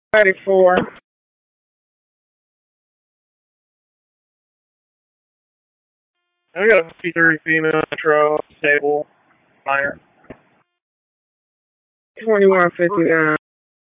34. I got a 53 female intro, stable, minor. 2159.